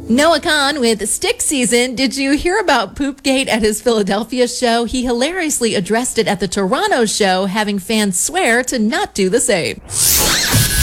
Noah Khan with Stick Season. Did you hear about Poopgate at his Philadelphia show? He hilariously addressed it at the Toronto show, having fans swear to not do the same.